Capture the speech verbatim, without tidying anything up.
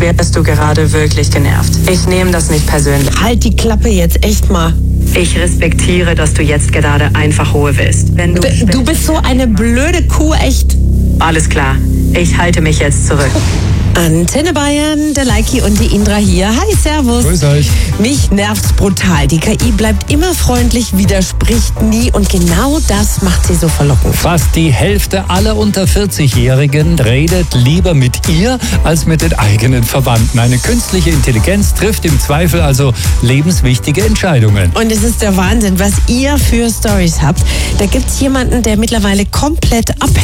Wärst du gerade wirklich genervt? Ich nehme das nicht persönlich. Halt die Klappe jetzt echt mal. Ich respektiere, dass du jetzt gerade einfach Ruhe willst. Wenn du, Du, du bist so eine blöde Kuh, echt. Alles klar, ich halte mich jetzt zurück. Antenne Bayern, der Leiki und die Indra hier. Hi, servus. Grüß euch. Mich nervt's brutal. Die K I bleibt immer freundlich, widerspricht nie und genau das macht sie so verlockend. Fast die Hälfte aller unter vierzig-Jährigen redet lieber mit ihr als mit den eigenen Verwandten. Eine künstliche Intelligenz trifft im Zweifel also lebenswichtige Entscheidungen. Und es ist der Wahnsinn, was ihr für Storys habt. Da gibt's jemanden, der mittlerweile komplett abhängig